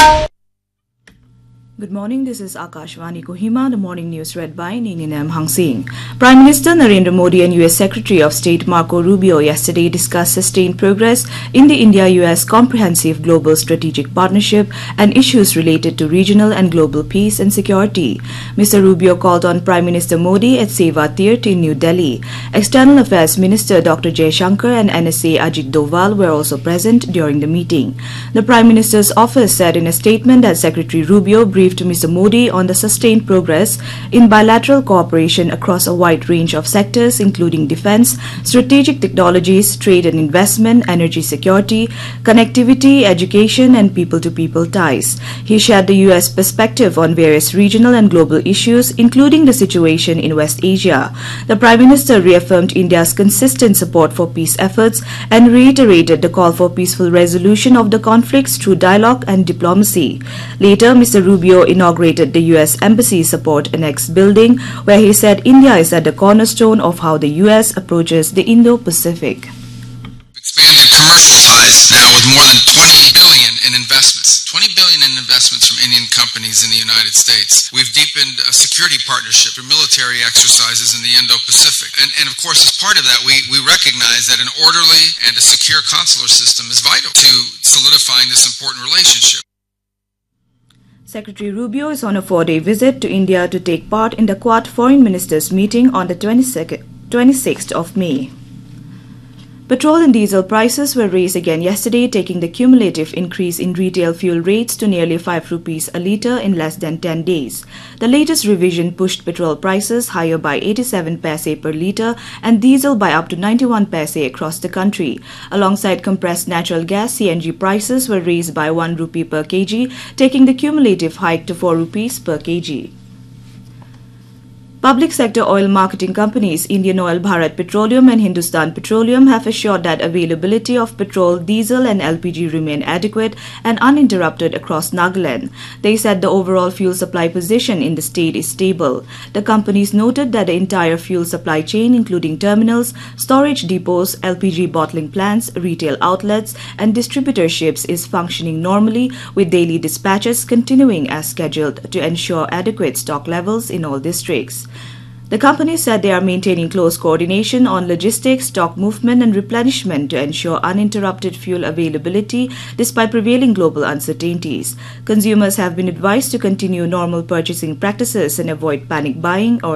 Good morning, this is Akashvani Kohima, the morning news read by Nininem Hangsing. Prime Minister Narendra Modi and US Secretary of State Marco Rubio yesterday discussed sustained progress in the India-US Comprehensive Global Strategic Partnership and issues related to regional and global peace and security. Mr. Rubio called on Prime Minister Modi at Seva Tirth in New Delhi. External Affairs Minister Dr. Jaishankar and NSA Ajit Doval were also present during the meeting. The Prime Minister's office said in a statement that Secretary Rubio briefed to Mr. Modi on the sustained progress in bilateral cooperation across a wide range of sectors including defense, strategic technologies, trade and investment, energy security, connectivity, education and people-to-people ties. He shared the US perspective on various regional and global issues including the situation in West Asia. The Prime Minister reaffirmed India's consistent support for peace efforts and reiterated the call for peaceful resolution of the conflicts through dialogue and diplomacy. Later, Mr. Rubio inaugurated the U.S. Embassy Support Annex building, where he said India is at the cornerstone of how the U.S. approaches the Indo-Pacific. Expanded commercial ties now with more than $20 billion in investments. $20 billion in investments from Indian companies in the United States. We've deepened a security partnership for military exercises in the Indo-Pacific. And of course, as part of that, we recognize that an orderly and a secure consular system is vital to solidifying this important relationship. Secretary Rubio is on a 4-day visit to India to take part in the Quad Foreign Ministers meeting on the 26th of May. Petrol and diesel prices were raised again yesterday, taking the cumulative increase in retail fuel rates to nearly 5 rupees a litre in less than 10 days. The latest revision pushed petrol prices higher by 87 paise per litre and diesel by up to 91 paise across the country. Alongside compressed natural gas, CNG prices were raised by 1 rupee per kg, taking the cumulative hike to 4 rupees per kg. Public sector oil marketing companies Indian Oil, Bharat Petroleum and Hindustan Petroleum have assured that availability of petrol, diesel and LPG remain adequate and uninterrupted across Nagaland. They said the overall fuel supply position in the state is stable. The companies noted that the entire fuel supply chain, including terminals, storage depots, LPG bottling plants, retail outlets and distributorships, is functioning normally, with daily dispatches continuing as scheduled to ensure adequate stock levels in all districts. The company said they are maintaining close coordination on logistics, stock movement and replenishment to ensure uninterrupted fuel availability despite prevailing global uncertainties. Consumers have been advised to continue normal purchasing practices and avoid panic buying or